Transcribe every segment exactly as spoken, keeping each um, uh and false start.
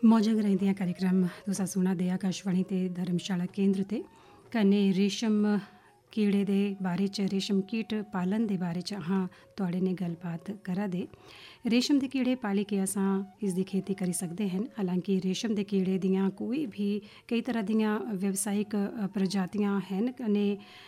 मौजग रहंदियां कार्यक्रम तुसां सुना दे आकाशवाणी ते धर्मशाला केंद्र ते कन्नै रेशम कीड़े दे बारे च रेशम कीट पालन दे बारे च अहां तुहाड़े ने गलबात करा दे। रेशम दे कीड़े पाली के असां इसदी खेती करी सकदे हन। हालांकि रेशम दे कीड़े दियां कोई भी कई तरह दियां व्यावसायिक प्रजातियां हन कन्नै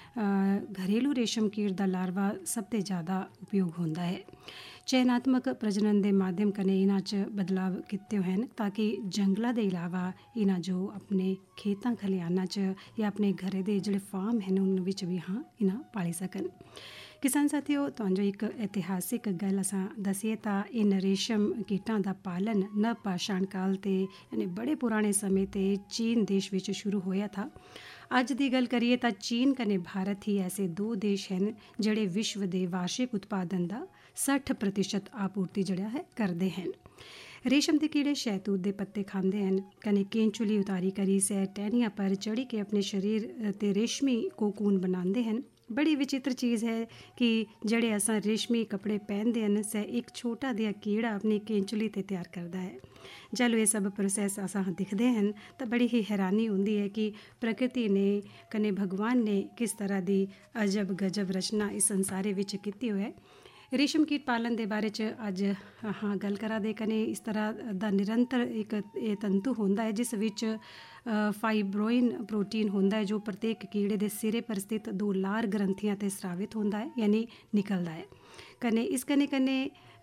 घरेलू रेशम कीट दा लार्वा सब ते ज़्यादा उपयोग होंदा है। चयनात्मक प्रजनन दे माध्यम कन्नै इन्हां च बदलाव कीते हन ताकि जंगलां दे इलावा इन्हां जो अपने खेतां खलिहानां च या अपने घरे दे जेह्ड़े फार्म हैं उन विच भी हाँ इन्हां पाली सकन। किसान साथियों तुहानूं एक इतिहासिक गल असां दस्सिए तां इन रेशम कीटां दा पालन नवपाषाण काल ते यानी बड़े पुराने समय ते चीन देश विच शुरू होया था। अज दी गल करिए तां चीन कन्नै भारत ही ऐसे दो देश हैं जेह्ड़े विश्व दे वार्षिक उत्पादन दा सठ प्रतिशत आपूर्ति जेह्ड़ा है करदे हैं। रेशम दे कीड़े शहतूत दे पत्ते खांदे हैं कन्नै केंचुली उतारी करी सै टहनियां पर चढ़ी के अपने शरीर ते रेशमी कोकून बनांदे हैं। बड़ी विचित्र चीज़ है कि जेह्ड़े असां रेशमी कपड़े पहनदे हैं सै एक छोटा जिहा कीड़ा अपनी केंचुली ते तैयार करदा है। जदों ये सब प्रोसैस असां दिखदे हैं तां बड़ी ही हैरानी हुंदी है कि प्रकृति ने कन्नै भगवान ने किस तरह दी अजब गजब रचना इस संसारे विच कीती होऐ। रेशम कीट पालन दे बारे च अज अहां गल करा दे कन्नै इस तरह दा निरंतर एक एह् तंतु होंदा है जिस विच फाइब्रोइन प्रोटीन होंदा है जो प्रत्येक कीड़े दे सिरे पर स्थित दो लार ग्रंथियां ते स्रावित होंदा है यानी निकलदा है। कन्नै इस कन्नै कन्नै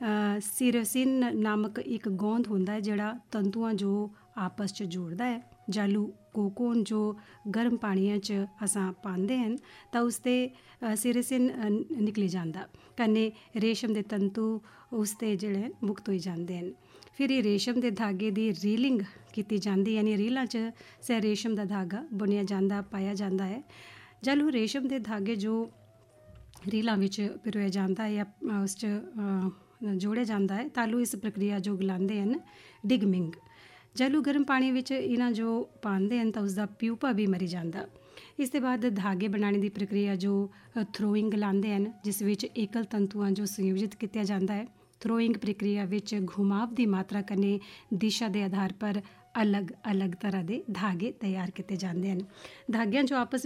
सीरोसिन नामक एक गोंद होंदा है जेह्ड़ा तंतुआं जो आपस च जोड़दा है। जालू कोकोन जो गर्म पानिया च असां पांदे हैं तां उसते सीरोसिन निकली जांदा कन्नै रेशम दे तंतु उसते जेह्ड़े मुक्त होई जांदे हैं। फिर रेशम दे धागे दी रीलिंग कीती जांदी यानी रीलां च सै रेशम दा धागा बुनिया जांदा पाया जांदा है। जालू रेशम दे धागे जो रीलां विच पिरोया जांदा है या उस च जोड़िया जांदा है तालू इस प्रक्रिया जो गलांदे हैं डिगमिंग। जालू गर्म पानी विच इन्हां जो पांदे हैं तां उसदा प्यूपा भी मरी जांदा। इस दे बाद धागे बनाने दी प्रक्रिया जो थ्रोइंग गलांदे हैं जिस विच एकल तंतुआं जो संयोजित कीता जांदा है। थ्रोइंग प्रक्रिया विच घुमाव दी मात्रा कन्नै दिशा दे आधार पर अलग अलग तरह दे धागे तैयार कीते जांदे हैं। धागियां जो आपस